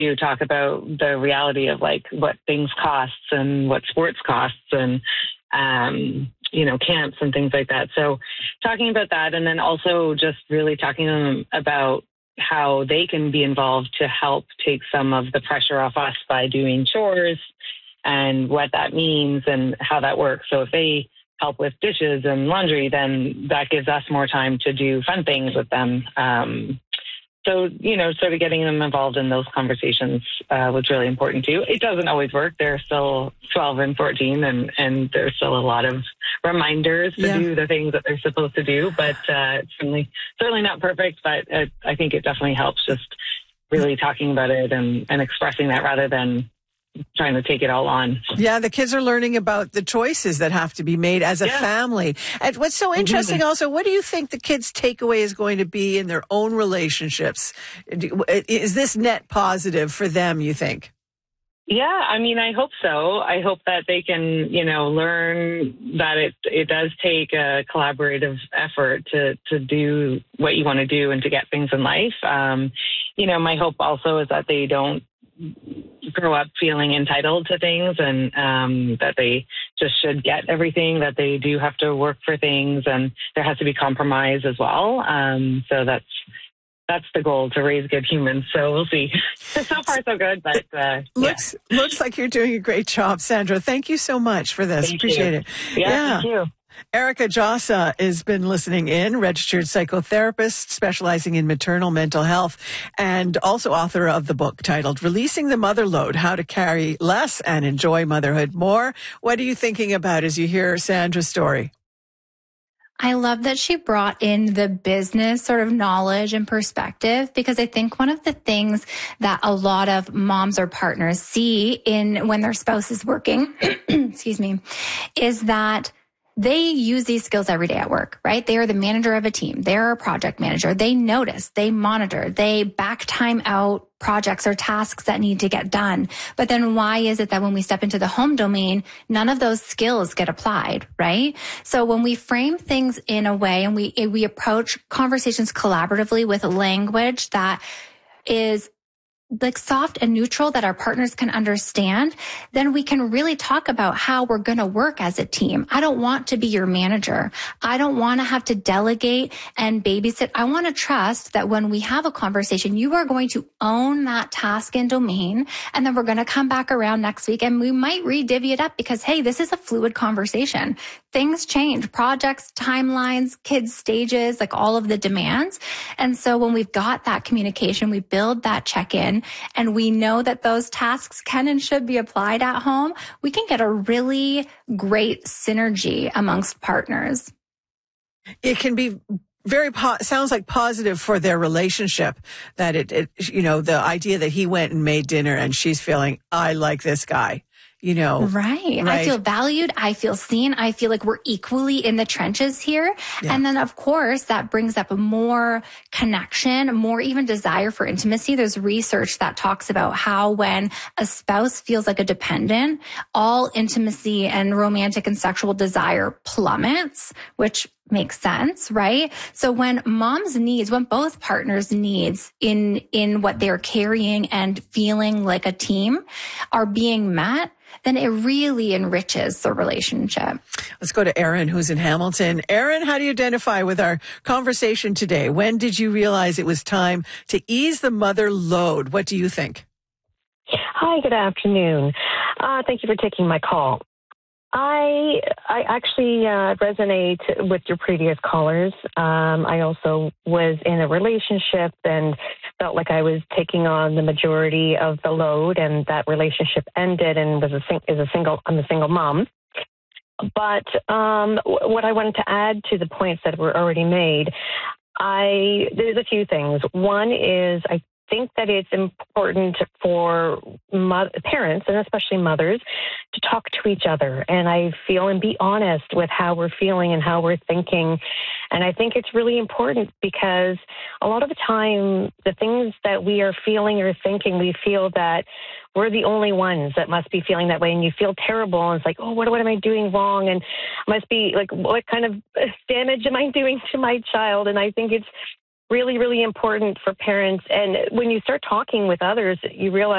to talk about the reality of like what things costs and what sports costs and, camps and things like that. So talking about that, and then also just really talking to them about how they can be involved to help take some of the pressure off us by doing chores and what that means and how that works. So if they help with dishes and laundry, then that gives us more time to do fun things with them. So, sort of getting them involved in those conversations was really important too. It doesn't always work. They're still 12 and 14 and there's still a lot of reminders to do the things that they're supposed to do, but it's certainly not perfect, but I think it definitely helps just really talking about it and expressing that rather than trying to take it all on. Yeah, the kids are learning about the choices that have to be made as a family. And what's so interesting also, what do you think the kids' takeaway is going to be in their own relationships? Is this net positive for them, you think? Yeah, I mean, I hope so. I hope that they can, learn that it does take a collaborative effort to do what you want to do and to get things in life. My hope also is that they don't grow up feeling entitled to things and that they just should get everything, that they do have to work for things and there has to be compromise as well. So that's the goal, to raise good humans. So we'll see. So far, so good, but looks like you're doing a great job, Sandra. Thank you so much for this. Appreciate it. Yeah, thank you. Erica Jossa has been listening in, registered psychotherapist specializing in maternal mental health and also author of the book titled Releasing the Mother Load, How to Carry Less and Enjoy Motherhood More. What are you thinking about as you hear Sandra's story? I love that she brought in the business sort of knowledge and perspective, because I think one of the things that a lot of moms or partners see in when their spouse is working, excuse me, is that they use these skills every day at work, right? They are the manager of a team. They're a project manager. They notice, they monitor, they back time out projects or tasks that need to get done. But then why is it that when we step into the home domain, none of those skills get applied, right? So when we frame things in a way and we approach conversations collaboratively with language that is like soft and neutral that our partners can understand, then we can really talk about how we're going to work as a team. I don't want to be your manager. I don't want to have to delegate and babysit. I want to trust that when we have a conversation, you are going to own that task and domain. And then we're going to come back around next week and we might re-divvy it up because, hey, this is a fluid conversation. Things change, projects, timelines, kids' stages, like all of the demands. And so when we've got that communication, we build that check-in, and we know that those tasks can and should be applied at home, we can get a really great synergy amongst partners. It can be sounds like positive for their relationship, that the idea that he went and made dinner and she's feeling, I like this guy. Right. I feel valued. I feel seen. I feel like we're equally in the trenches here. Yeah. And then, of course, that brings up more connection, more even desire for intimacy. There's research that talks about how when a spouse feels like a dependent, all intimacy and romantic and sexual desire plummets, which makes sense, right? So when when both partners' needs in what they're carrying and feeling like a team are being met, then it really enriches the relationship. Let's go to Erin, who's in Hamilton. Erin, how do you identify with our conversation today? When did you realize it was time to ease the mother load? What do you think? Hi, good afternoon. Thank you for taking my call. I actually resonate with your previous callers. I also was in a relationship and felt like I was taking on the majority of the load, and that relationship ended and I'm a single mom. But what I wanted to add to the points that were already made, there's a few things. One is I think that it's important for parents, and especially mothers, to talk to each other and be honest with how we're feeling and how we're thinking. And I think it's really important because a lot of the time, the things that we are feeling or thinking, we feel that we're the only ones that must be feeling that way, and you feel terrible. And it's like, oh, what am I doing wrong? And must be like, what kind of damage am I doing to my child? And I think it's really, really important for parents. And when you start talking with others, you realize